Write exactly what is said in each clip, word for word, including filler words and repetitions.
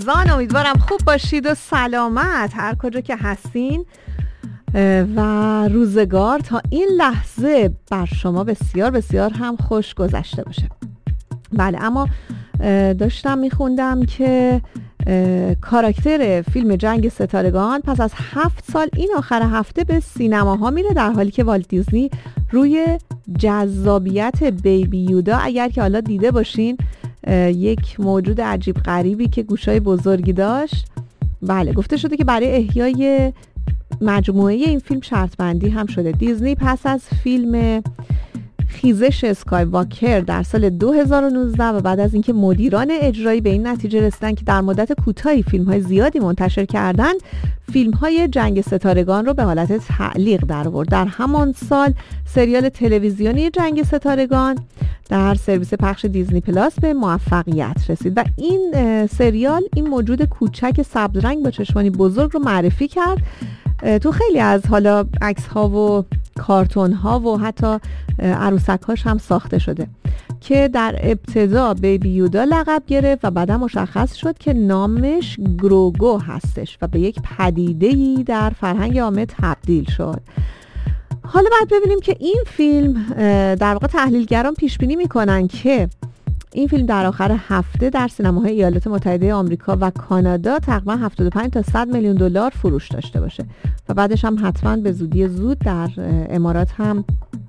عزیزان، امیدوارم خوب باشید و سلامت هر کجا که هستین و روزگار تا این لحظه بر شما بسیار بسیار هم خوش گذشته باشه. بله، اما داشتم میخوندم که کاراکتر فیلم جنگ ستارگان پس از هفت سال این آخر هفته به سینماها میره، در حالی که والت دیزنی روی جذابیت بیبی یودا، اگر که حالا دیده باشین، یک موجود عجیب غریبی که گوشای بزرگی داشت، بله گفته شده که برای احیای مجموعه این فیلم شرط بندی هم شده. دیزنی پس از فیلم خیزش اسکای واکر در سال دو هزار و نوزده و بعد از اینکه مدیران اجرایی به این نتیجه رسیدن که در مدت کوتاهی فیلم‌های زیادی منتشر کردن، فیلم‌های جنگ ستارگان رو به حالت تعلیق در آورد. در همان سال سریال تلویزیونی جنگ ستارگان در سرویس پخش دیزنی پلاس به موفقیت رسید و این سریال این موجود کوچک سبز رنگ با چشمانی بزرگ رو معرفی کرد. تو خیلی از حالا عکس ها و کارتون ها و حتی عروسک هاش هم ساخته شده که در ابتدا بیبی یودا لقب گرفت و بعدا مشخص شد که نامش گروگو هستش و به یک پدیده‌ای در فرهنگ عامه تبدیل شد. حالا باید ببینیم که این فیلم در واقع تحلیلگران پیش بینی میکنن که این فیلم در آخر هفته در سینماهای ایالات متحده آمریکا و کانادا تقریبا هفتاد و پنج تا صد میلیون دلار فروش داشته باشه و بعدش هم حتما به زودی زود در امارات هم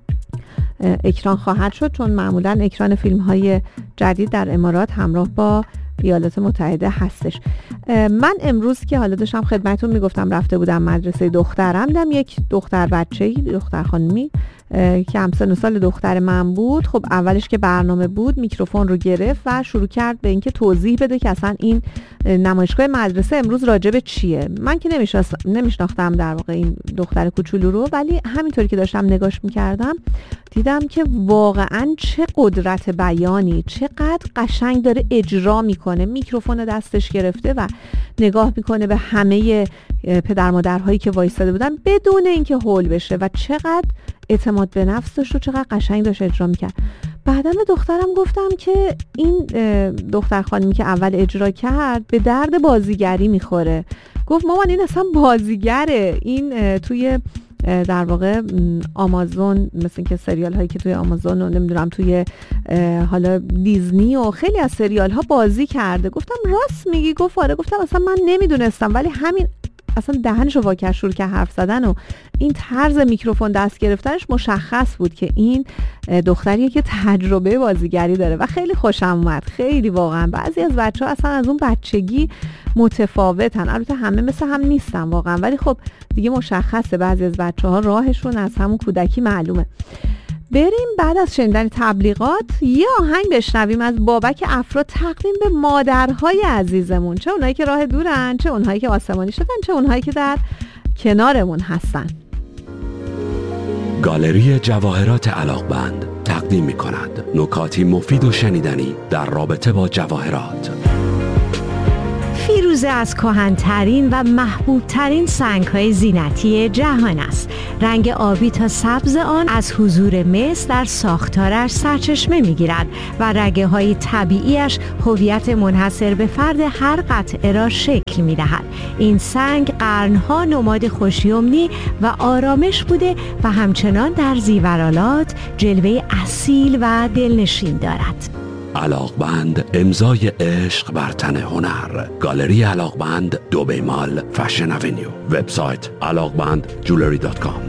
اکران خواهد شد، چون معمولا اکران فیلم های جدید در امارات همراه با ایالات متحده هستش. من امروز که حالا داشتم خدمتتون میگفتم رفته بودم مدرسه دخترم، دیدم یک دختر بچه‌ای، دختر خانمی که همسن و سال دختر من بود، خب اولش که برنامه بود میکروفون رو گرفت و شروع کرد به اینکه توضیح بده که اصلا این نمایشگاه مدرسه امروز راجع به چیه. من که نمیشناختم در واقع این دختر کوچولو رو، ولی همینطوری که داشتم نگاش میکردم دیدم که واقعا چه قدرت بیانی، چقدر قشنگ داره اجرا میکنه، میکروفون دستش گرفته و نگاه میکنه به همه پدر مادرهایی که وایستاده بودن بدون اینکه هول بشه و چقدر اعتماد به نفس داشت و چقدر قشنگ داشت اجرا میکرد. بعدا به دخترم گفتم که این دختر خانمی که اول اجرا کرد به درد بازیگری میخوره. گفت مامان این اصلا بازیگره، این توی در واقع آمازون، مثل اینکه سریال هایی که توی آمازون و نمیدونم توی حالا دیزنی و خیلی از سریال ها بازی کرده. گفتم راست میگی؟ گفت آره. گفتم اصلا من نمیدونستم، ولی همین اصلا دهنشو واکر شروع که حرف زدن و این طرز میکروفون دست گرفتنش مشخص بود که این دختریه که تجربه بازیگری داره و خیلی خوشم اومد. خیلی واقعا بعضی از بچه‌ها اصلا از اون بچگی متفاوتن، البته همه مثل هم نیستن واقعا، ولی خب دیگه مشخصه بعضی از بچه‌ها راهشون از همون کودکی معلومه. بریم بعد از شنیدن تبلیغات یه آهنگ بشنویم از بابک افرا تقدیم به مادرهای عزیزمون، چه اونهایی که راه دورن، چه اونهایی که آسمانی شدن، چه اونهایی که در کنارمون هستن. گالری جواهرات علاقمند تقدیم می کند نکاتی مفید و شنیدنی در رابطه با جواهرات. فیروزه از کهن‌ترین و محبوب‌ترین سنگ‌های زینتی جهان است. رنگ آبی تا سبز آن از حضور مس در ساختارش سرچشمه می‌گیرد و رگه‌های طبیعیش هویت منحصر به فرد هر قطعه را شکل می‌دهد. این سنگ قرن‌ها نماد خوشیومنی و آرامش بوده و همچنان در زیورالات جلوه اصیل و دلنشین دارد. علاقمند، امضای عشق بر تن هنر. گالری علاقمند، دو بیمال، فشن اونیو. وبسایت علاقمند جولری دات کام.